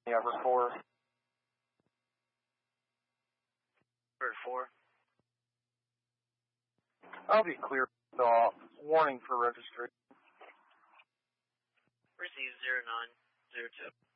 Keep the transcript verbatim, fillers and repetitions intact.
Everett four. Everett four. I'll be clear off. Warning for registration. Receive zero nine zero two.